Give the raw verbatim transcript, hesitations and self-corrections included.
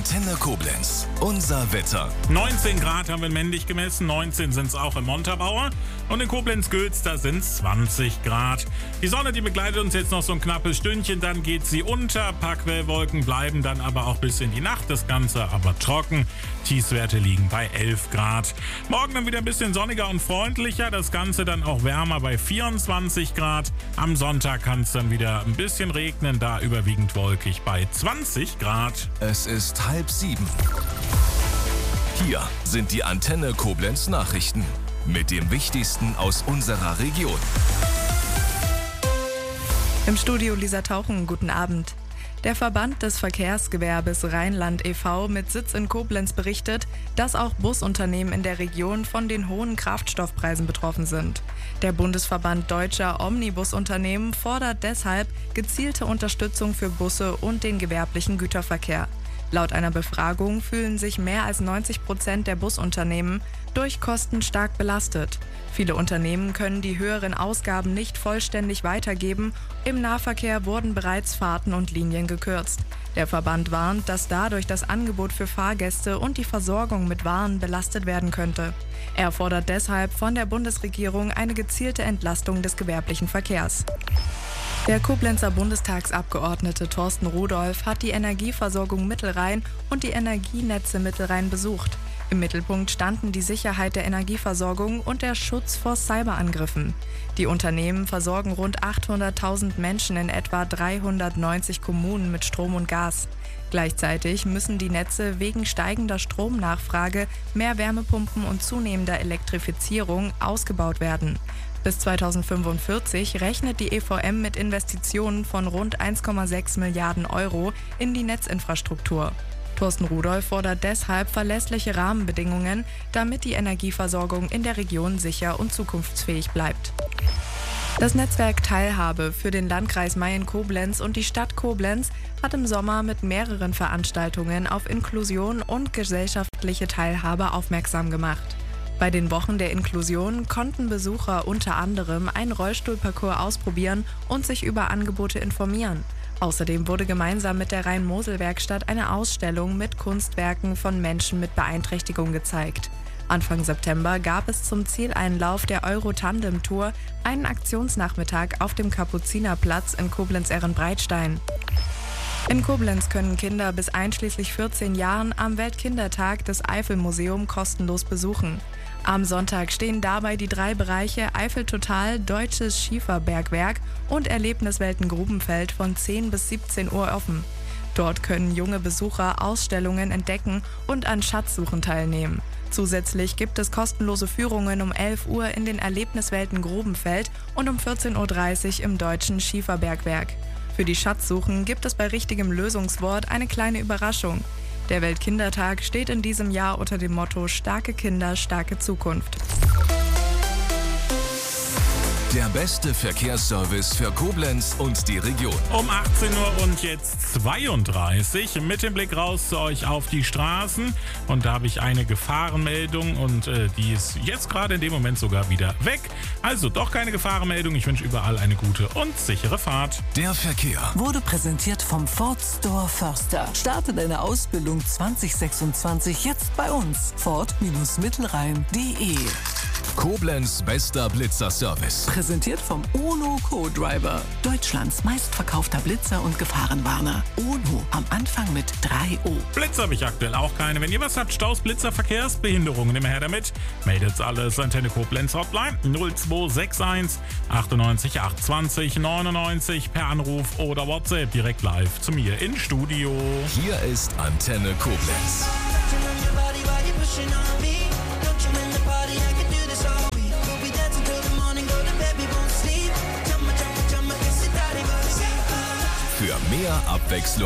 Antenne Koblenz. Unser Wetter. neunzehn Grad haben wir in Mendig gemessen, neunzehn sind es auch in Montabaur. Und in Koblenz-Gülz, da sind es zwanzig Grad. Die Sonne, die begleitet uns jetzt noch so ein knappes Stündchen, dann geht sie unter. Ein paar Quellwolken bleiben dann aber auch bis in die Nacht. Das Ganze aber trocken. Tiefstwerte liegen bei elf Grad. Morgen dann wieder ein bisschen sonniger und freundlicher. Das Ganze dann auch wärmer bei vierundzwanzig Grad. Am Sonntag kann es dann wieder ein bisschen regnen, da überwiegend wolkig bei zwanzig Grad. Es ist halb sieben. Hier sind die Antenne Koblenz Nachrichten mit dem Wichtigsten aus unserer Region. Im Studio Lisa Tauchen, guten Abend. Der Verband des Verkehrsgewerbes Rheinland e V mit Sitz in Koblenz berichtet, dass auch Busunternehmen in der Region von den hohen Kraftstoffpreisen betroffen sind. Der Bundesverband Deutscher Omnibusunternehmen fordert deshalb gezielte Unterstützung für Busse und den gewerblichen Güterverkehr. Laut einer Befragung fühlen sich mehr als neunzig Prozent der Busunternehmen durch Kosten stark belastet. Viele Unternehmen können die höheren Ausgaben nicht vollständig weitergeben. Im Nahverkehr wurden bereits Fahrten und Linien gekürzt. Der Verband warnt, dass dadurch das Angebot für Fahrgäste und die Versorgung mit Waren belastet werden könnte. Er fordert deshalb von der Bundesregierung eine gezielte Entlastung des gewerblichen Verkehrs. Der Koblenzer Bundestagsabgeordnete Thorsten Rudolph hat die Energieversorgung Mittelrhein und die Energienetze Mittelrhein besucht. Im Mittelpunkt standen die Sicherheit der Energieversorgung und der Schutz vor Cyberangriffen. Die Unternehmen versorgen rund achthunderttausend Menschen in etwa dreihundertneunzig Kommunen mit Strom und Gas. Gleichzeitig müssen die Netze wegen steigender Stromnachfrage, mehr Wärmepumpen und zunehmender Elektrifizierung ausgebaut werden. Bis zweitausendfünfundvierzig rechnet die E V M mit Investitionen von rund eins Komma sechs Milliarden Euro in die Netzinfrastruktur. Thorsten Rudolph fordert deshalb verlässliche Rahmenbedingungen, damit die Energieversorgung in der Region sicher und zukunftsfähig bleibt. Das Netzwerk Teilhabe für den Landkreis Mayen-Koblenz und die Stadt Koblenz hat im Sommer mit mehreren Veranstaltungen auf Inklusion und gesellschaftliche Teilhabe aufmerksam gemacht. Bei den Wochen der Inklusion konnten Besucher unter anderem einen Rollstuhlparcours ausprobieren und sich über Angebote informieren. Außerdem wurde gemeinsam mit der Rhein-Mosel-Werkstatt eine Ausstellung mit Kunstwerken von Menschen mit Beeinträchtigung gezeigt. Anfang September gab es zum Zieleinlauf der Euro-Tandem-Tour einen Aktionsnachmittag auf dem Kapuzinerplatz in Koblenz-Ehrenbreitstein. In Koblenz können Kinder bis einschließlich vierzehn Jahren am Weltkindertag das Eifelmuseum kostenlos besuchen. Am Sonntag stehen dabei die drei Bereiche Eifel Total, Deutsches Schieferbergwerk und Erlebniswelten Grubenfeld von zehn bis siebzehn Uhr offen. Dort können junge Besucher Ausstellungen entdecken und an Schatzsuchen teilnehmen. Zusätzlich gibt es kostenlose Führungen um elf Uhr in den Erlebniswelten Grubenfeld und um vierzehn Uhr dreißig im Deutschen Schieferbergwerk. Für die Schatzsuchen gibt es bei richtigem Lösungswort eine kleine Überraschung. Der Weltkindertag steht in diesem Jahr unter dem Motto Starke Kinder, starke Zukunft. Der beste Verkehrsservice für Koblenz und die Region. Um achtzehn Uhr und jetzt zweiunddreißig mit dem Blick raus zu euch auf die Straßen. Und da habe ich eine Gefahrenmeldung und äh, die ist jetzt gerade in dem Moment sogar wieder weg. Also doch keine Gefahrenmeldung. Ich wünsche überall eine gute und sichere Fahrt. Der Verkehr wurde präsentiert vom Ford Store Förster. Starte deine Ausbildung zwanzig sechsundzwanzig jetzt bei uns. Ford Mittelrhein punkt de. Koblenz bester Blitzerservice. Präsentiert vom UNO Co-Driver. Deutschlands meistverkaufter Blitzer und Gefahrenwarner. UNO am Anfang mit drei O. Blitzer habe ich aktuell auch keine. Wenn ihr was habt, Staus, Blitzer, Verkehrsbehinderungen, immer her damit. Meldet alles. Antenne Koblenz Hotline null zwei sechs eins achtundneunzig achthundertzwanzig neunundneunzig per Anruf oder WhatsApp direkt live zu mir ins Studio. Hier ist Antenne Koblenz. Für mehr Abwechslung